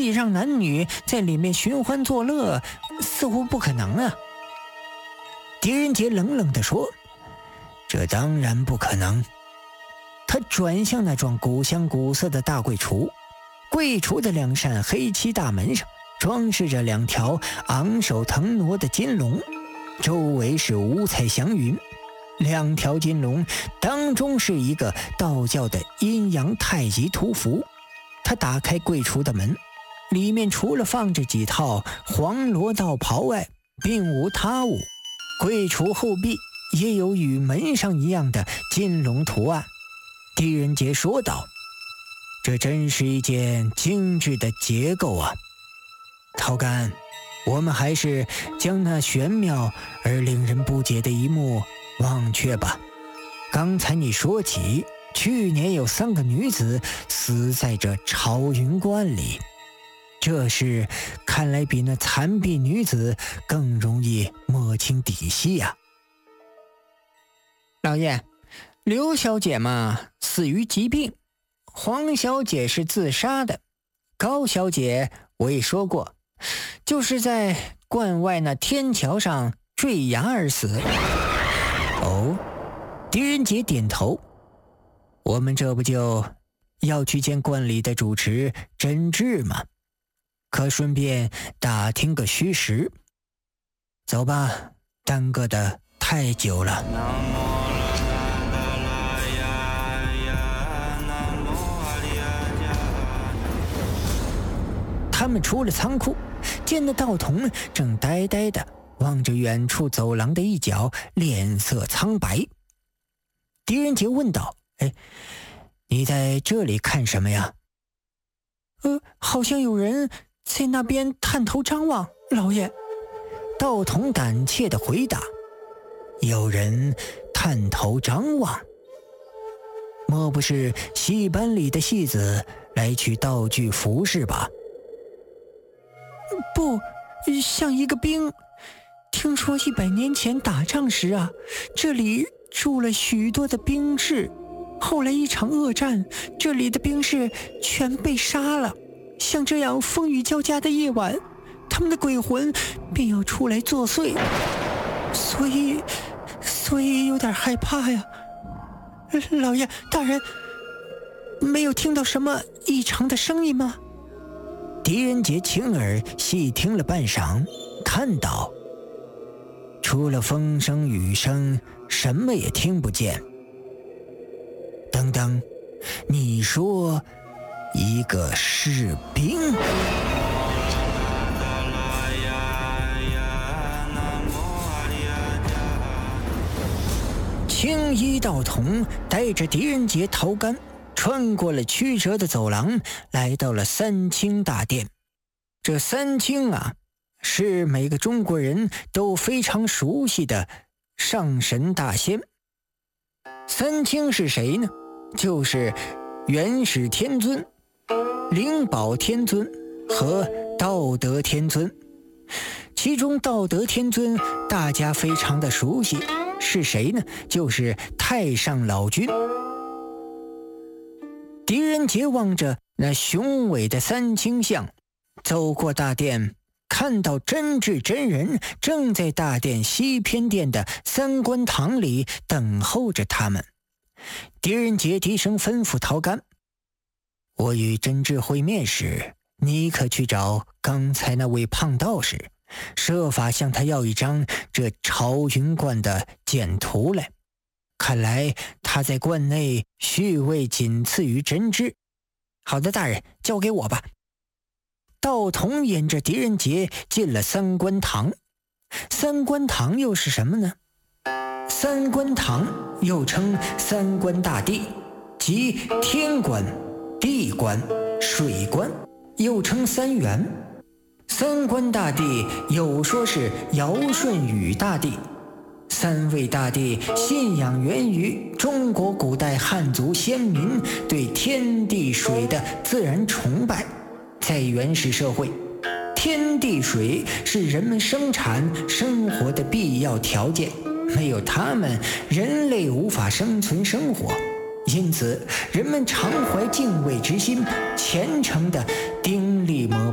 以让男女在里面寻欢作乐，似乎不可能啊。狄仁杰冷冷地说：“这当然不可能。”他转向那幢古香古色的大柜橱，柜橱的两扇黑漆大门上装饰着2条昂首腾挪的金龙，周围是五彩祥云。2条金龙当中是一个道教的阴阳太极图符。他打开柜橱的门，里面除了放着几套黄罗道袍外，并无他物。柜橱后壁也有与门上一样的金龙图案。狄仁杰说道：“这真是一件精致的结构啊！陶干，我们还是将那玄妙而令人不解的一幕忘却吧。刚才你说起去年有3个女子死在这朝云观里，这事看来比那残婢女子更容易摸清底细呀。老爷，刘小姐嘛，死于疾病，黄小姐是自杀的，高小姐我也说过，就是在观外那天桥上坠崖而死。”哦，狄仁杰点头。我们这不就要去见观里的主持真挚吗？可顺便打听个虚实。走吧，耽搁的太久了。他们出了仓库，见那道童正呆呆的望着远处走廊的一角，脸色苍白。狄仁杰问道：“你在这里看什么呀？”好像有人在那边探头张望，老爷。道童胆怯地回答：“有人探头张望？莫不是戏班里的戏子来取道具服饰吧？”“不，像一个兵。听说100年前打仗时啊，这里住了许多的兵士，后来一场恶战，这里的兵士全被杀了。像这样风雨交加的夜晚，他们的鬼魂便要出来作祟，所以有点害怕呀。老爷大人，没有听到什么异常的声音吗？”狄仁杰亲耳细听了半晌，看到除了风声雨声，什么也听不见。等等，你说一个士兵？青衣道童带着狄仁杰、陶干穿过了曲折的走廊，来到了三清大殿。这三清啊，是每个中国人都非常熟悉的上神大仙。三清是谁呢？就是元始天尊、灵宝天尊和道德天尊。其中道德天尊大家非常的熟悉，是谁呢？就是太上老君。狄仁杰望着那雄伟的三清像，走过大殿，看到真智真人正在大殿西偏殿的三官堂里等候着他们。狄仁杰低声吩咐陶干：“我与真智会面时，你可去找刚才那位胖道士，设法向他要一张这朝云观的简图来。看来他在观内序位仅次于真智。”“好的，大人，交给我吧。”道童引着狄仁杰进了三官堂。三官堂又是什么呢？三官堂又称三官大帝，即天官、地官、水官，又称三元。三官大帝有说是尧舜禹大帝，三位大帝信仰源于中国古代汉族先民对天地水的自然崇拜。在原始社会，天地水是人们生产生活的必要条件，没有它们，人类无法生存生活。因此人们常怀敬畏之心，虔诚地鼎力膜拜。